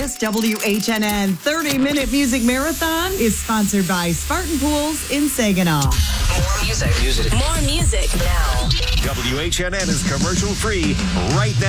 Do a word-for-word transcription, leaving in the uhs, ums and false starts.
This W H N N thirty-minute music marathon is sponsored by Spartan Pools in Saginaw. More music. Music. More music now. W H N N is commercial free right now.